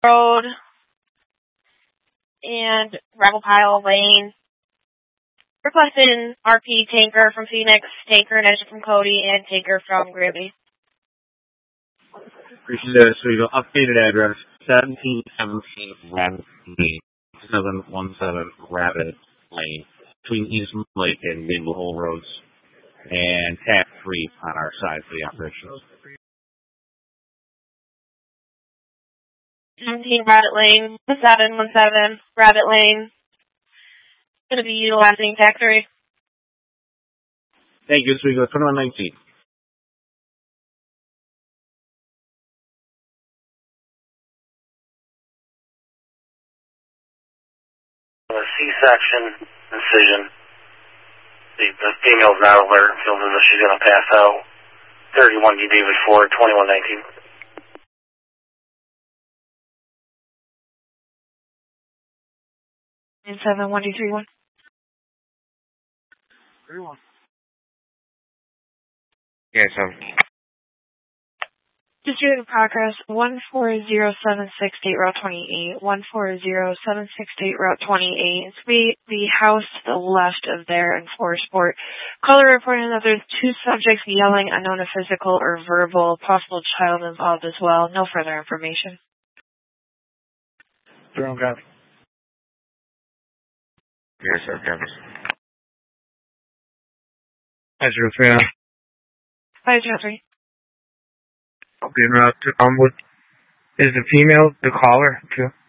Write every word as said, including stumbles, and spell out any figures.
Road and Gravel Pile Lane. Requested R P tanker from Phoenix, tanker and engine from Cody, and tanker from Gravity. Appreciate it. So you go updated address, seventeen seventeen Rabbit Lane, seven one seven Rabbit Lane, between East Lake and Maple Hole Roads, and tap three on our side for the operation. seventeen Rabbit Lane, seven one seven Rabbit Lane. Going to be utilizing tap three. Thank you. So we go twenty-one nineteen. A C-section incision. The, the female's not alert. Feels as if she's going to pass out. thirty-one D B before twenty-one nineteen. And seven one two three one. three one. Yeah, so. District of Progress, one four zero seven six eight Route twenty-eight, one four zero seven six eight Route twenty-eight. It's the, the house to the left of there in Forestport. Caller reporting that there's two subjects yelling, unknown if physical or verbal, possible child involved as well. No further information. Drone copy. Yes, sir, copy. That's your three. five zero three. Okay, route to, um, what, is the female the caller, too?